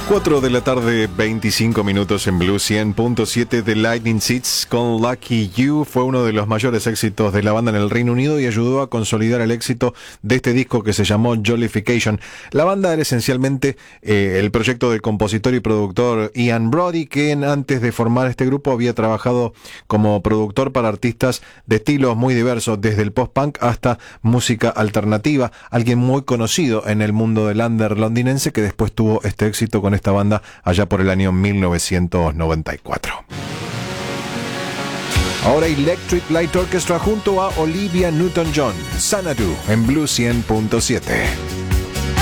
4 de la tarde, 25 minutos en Blue 100.7 de Lightning Seeds con Lucky You. Fue uno de los mayores éxitos de la banda en el Reino Unido y ayudó a consolidar el éxito de este disco que se llamó Jollification. La banda era esencialmente el proyecto del compositor y productor Ian Brody, que antes de formar este grupo había trabajado como productor para artistas de estilos muy diversos, desde el post-punk hasta música alternativa. Alguien muy conocido en el mundo del under londinense que después tuvo este éxito con esta banda allá por el año 1994. Ahora Electric Light Orchestra junto a Olivia Newton-John, Xanadu en Blue 100.7.